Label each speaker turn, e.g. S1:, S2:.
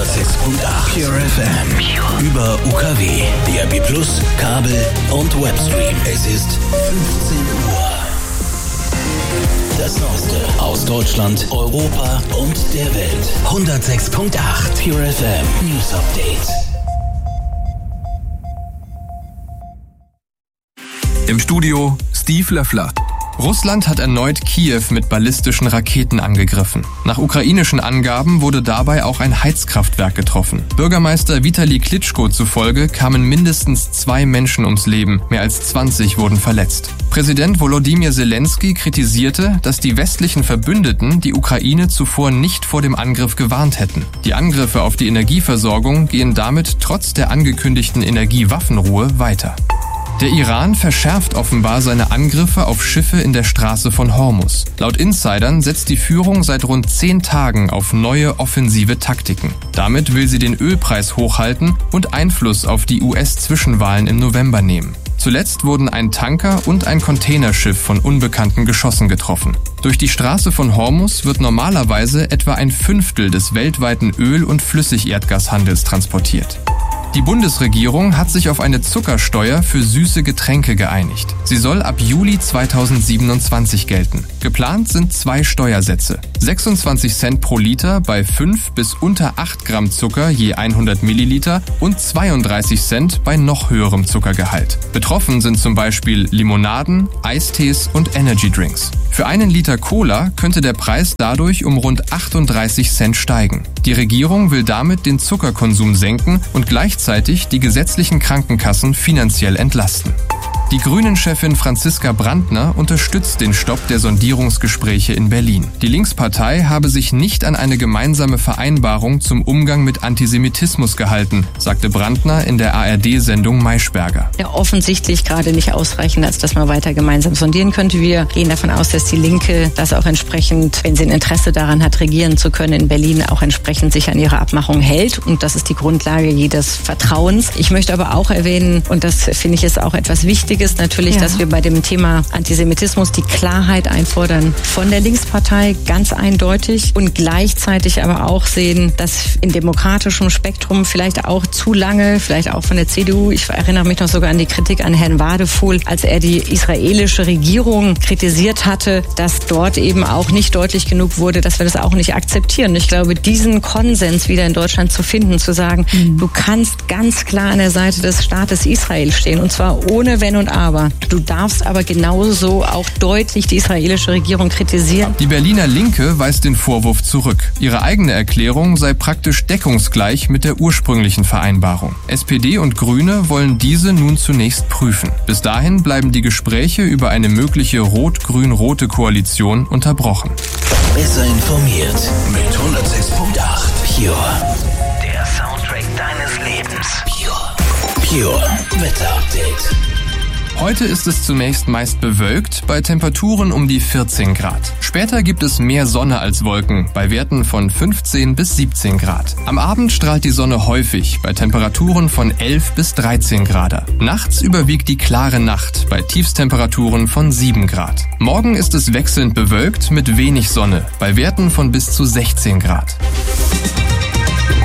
S1: Pure FM. Über UKW, DAB+, Kabel und Webstream. Es ist 15 Uhr. Das Neueste aus Deutschland, Europa und der Welt. 106.8 Pure FM News Update.
S2: Im Studio Steve Löffler. Russland hat erneut Kiew mit ballistischen Raketen angegriffen. Nach ukrainischen Angaben wurde dabei auch ein Heizkraftwerk getroffen. Bürgermeister Vitali Klitschko zufolge kamen mindestens 2 Menschen ums Leben, mehr als 20 wurden verletzt. Präsident Volodymyr Zelensky kritisierte, dass die westlichen Verbündeten die Ukraine zuvor nicht vor dem Angriff gewarnt hätten. Die Angriffe auf die Energieversorgung gehen damit trotz der angekündigten Energiewaffenruhe weiter. Der Iran verschärft offenbar seine Angriffe auf Schiffe in der Straße von Hormuz. Laut Insidern setzt die Führung seit rund 10 Tagen auf neue offensive Taktiken. Damit will sie den Ölpreis hochhalten und Einfluss auf die US-Zwischenwahlen im November nehmen. Zuletzt wurden ein Tanker und ein Containerschiff von unbekannten Geschossen getroffen. Durch die Straße von Hormuz wird normalerweise etwa ein Fünftel des weltweiten Öl- und Flüssigerdgashandels transportiert. Die Bundesregierung hat sich auf eine Zuckersteuer für süße Getränke geeinigt. Sie soll ab Juli 2027 gelten. Geplant sind 2 Steuersätze. 26 Cent pro Liter bei 5 bis unter 8 Gramm Zucker je 100 Milliliter und 32 Cent bei noch höherem Zuckergehalt. Betroffen sind zum Beispiel Limonaden, Eistees und Energydrinks. Für einen Liter Cola könnte der Preis dadurch um rund 38 Cent steigen. Die Regierung will damit den Zuckerkonsum senken und gleichzeitig die gesetzlichen Krankenkassen finanziell entlasten. Die Grünen-Chefin Franziska Brandner unterstützt den Stopp der Sondierungsgespräche in Berlin. Die Linkspartei habe sich nicht an eine gemeinsame Vereinbarung zum Umgang mit Antisemitismus gehalten, sagte Brandner in der ARD-Sendung Maischberger.
S3: Ja, offensichtlich gerade nicht ausreichend, als dass man weiter gemeinsam sondieren könnte. Wir gehen davon aus, dass die Linke das auch entsprechend, wenn sie ein Interesse daran hat, regieren zu können in Berlin, auch entsprechend sich an ihre Abmachung hält. Und das ist die Grundlage jedes Vertrauens. Ich möchte aber auch erwähnen, und das finde ich ist auch etwas Wichtiges, natürlich, dass wir bei dem Thema Antisemitismus die Klarheit einfordern von der Linkspartei, ganz eindeutig, und gleichzeitig aber auch sehen, dass in demokratischem Spektrum vielleicht auch zu lange, vielleicht auch von der CDU, ich erinnere mich noch sogar an die Kritik an Herrn Wadefuhl, als er die israelische Regierung kritisiert hatte, dass dort eben auch nicht deutlich genug wurde, dass wir das auch nicht akzeptieren. Ich glaube, diesen Konsens wieder in Deutschland zu finden, zu sagen, du kannst ganz klar an der Seite des Staates Israel stehen, und zwar ohne Wenn und Aber. Du darfst aber genauso auch deutlich die israelische Regierung kritisieren.
S2: Die Berliner Linke weist den Vorwurf zurück. Ihre eigene Erklärung sei praktisch deckungsgleich mit der ursprünglichen Vereinbarung. SPD und Grüne wollen diese nun zunächst prüfen. Bis dahin bleiben die Gespräche über eine mögliche rot-grün-rote Koalition unterbrochen.
S1: Besser informiert mit 106.8 Pure. Der Soundtrack deines Lebens. Pure Wetter Update.
S2: Heute ist es zunächst meist bewölkt, bei Temperaturen um die 14 Grad. Später gibt es mehr Sonne als Wolken, bei Werten von 15 bis 17 Grad. Am Abend strahlt die Sonne häufig, bei Temperaturen von 11 bis 13 Grad. Nachts überwiegt die klare Nacht, bei Tiefstemperaturen von 7 Grad. Morgen ist es wechselnd bewölkt mit wenig Sonne, bei Werten von bis zu 16 Grad.